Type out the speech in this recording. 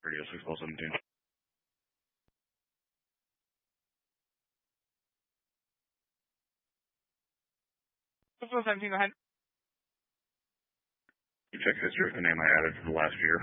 Radio 617. 617, go ahead. Check history of the name I added for the last year.